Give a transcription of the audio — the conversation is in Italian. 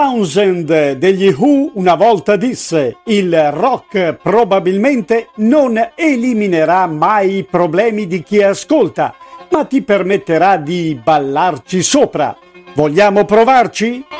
Townsend degli Who una volta disse: il rock probabilmente non eliminerà mai i problemi di chi ascolta, ma ti permetterà di ballarci sopra. Vogliamo provarci?